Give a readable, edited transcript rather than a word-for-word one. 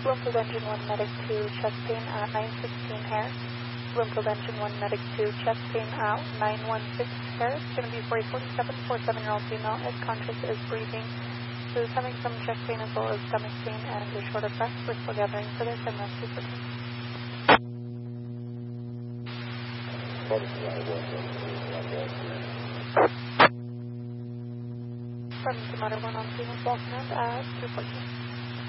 Bloomfield Engine 1, Medic 2, chest pain at 916 Harris. Bloomfield Engine 1, Medic 2, chest pain at 916 Harris. Going to be 4047, 47-year-old female, is conscious, is breathing. Is having some chest pain as well as stomach pain and is short of breath. We're still gathering for this and rescue for team. From Tomato 1 on scene with Walkman at 214.